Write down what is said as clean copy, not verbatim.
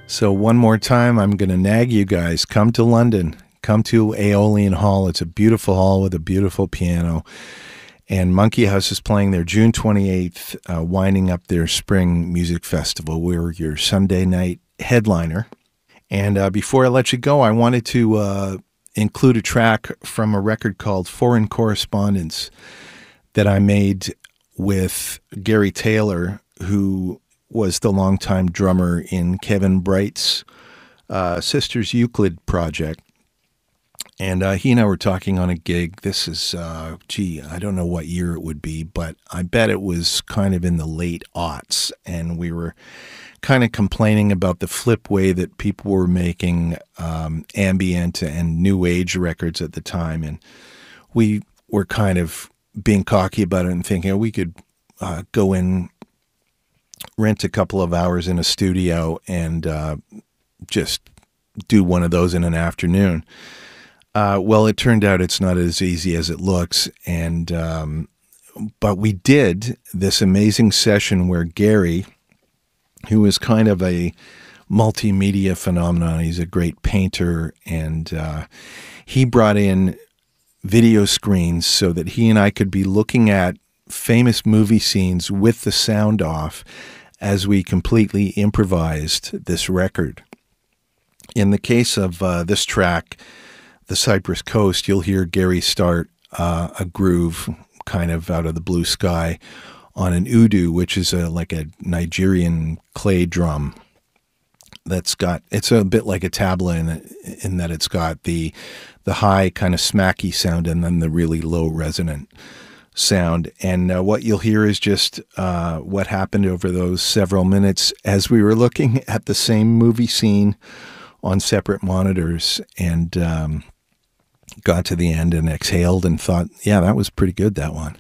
So one more time, I'm going to nag you guys. Come to London. Come to Aeolian Hall. It's a beautiful hall with a beautiful piano. And Monkey House is playing their June 28th, winding up their spring music festival. We're your Sunday night headliner. And before I let you go, I wanted to include a track from a record called Foreign Correspondence that I made with Gary Taylor, who was the longtime drummer in Kevin Bright's Sisters Euclid project. And he and I were talking on a gig. This is, I don't know what year it would be, but I bet it was kind of in the late aughts. And we were kind of complaining about the flip way that people were making ambient and new age records at the time. And we were kind of being cocky about it and thinking, we could go in, rent a couple of hours in a studio and just do one of those in an afternoon. Well, it turned out it's not as easy as it looks, and but we did this amazing session where Gary, who is kind of a multimedia phenomenon, he's a great painter, and he brought in video screens so that he and I could be looking at famous movie scenes with the sound off as we completely improvised this record. In the case of this track, The Cypress Coast, you'll hear Gary start a groove kind of out of the blue sky on an udu, which is like a Nigerian clay drum it's a bit like a tabla in that it's got the high kind of smacky sound and then the really low resonant sound. And what you'll hear is just what happened over those several minutes as we were looking at the same movie scene on separate monitors, and got to the end and exhaled and thought, yeah, that was pretty good, that one.